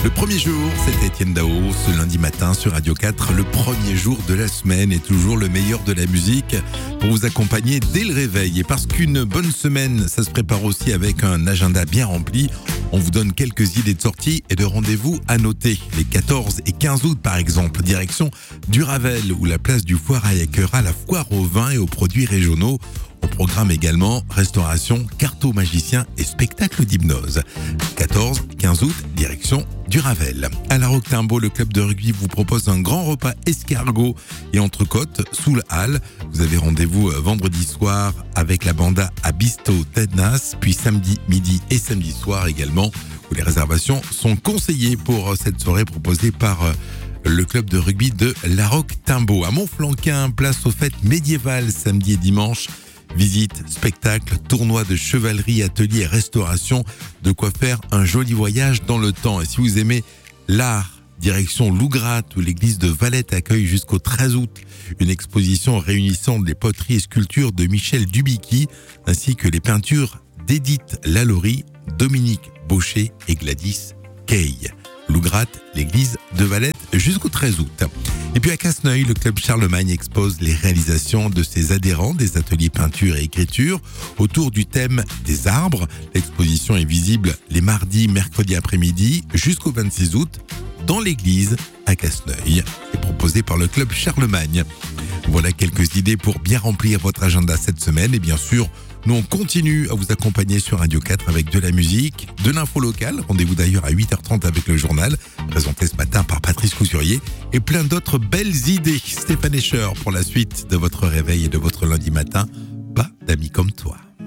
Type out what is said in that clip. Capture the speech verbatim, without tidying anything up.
Le premier jour, c'était Étienne Dao, ce lundi matin sur Radio quatre. Le premier jour de la semaine est toujours le meilleur de la musique pour vous accompagner dès le réveil. Et parce qu'une bonne semaine, ça se prépare aussi avec un agenda bien rempli, on vous donne quelques idées de sorties et de rendez-vous à noter. Les quatorze et quinze août, par exemple, direction du Ravel, où la place du Foirail accueillera la foire aux vins et aux produits régionaux. Au programme également, restauration, carto magicien et spectacle d'hypnose. quatorze et quinze août, direction du Ravel. À la Roque-Timbaud, le club de rugby vous propose un grand repas escargot et entrecôte sous la halle. Vous avez rendez-vous vendredi soir avec la banda Abisto Tednas, puis samedi midi et samedi soir également, où les réservations sont conseillées pour cette soirée proposée par le club de rugby de la Roque-Timbaud. À Montflanquin, place aux fêtes médiévales samedi et dimanche. Visite, spectacle, tournoi de chevalerie, atelier et restauration. De quoi faire un joli voyage dans le temps. Et si vous aimez l'art, direction Lougratte, où l'église de Valette accueille jusqu'au treize août une exposition réunissant les poteries et sculptures de Michel Dubicki, ainsi que les peintures d'Édith Lalaurie, Dominique Baucher et Gladys Kay. Lougratte, l'église de Valette, jusqu'au treize août. Et puis à Casseneuil, le club Charlemagne expose les réalisations de ses adhérents des ateliers peinture et écriture autour du thème des arbres. L'exposition est visible les mardis, mercredis après-midi jusqu'au vingt-six août dans l'église à Casseneuil et proposée par le club Charlemagne. Voilà quelques idées pour bien remplir votre agenda cette semaine. Et bien sûr, nous on continue à vous accompagner sur Radio quatre avec de la musique, de l'info locale. Rendez-vous d'ailleurs à huit heures trente avec le journal, présenté ce matin par Patrice Cousurier, et plein d'autres belles idées. Stéphane Escher pour la suite de votre réveil et de votre lundi matin. Pas d'amis comme toi.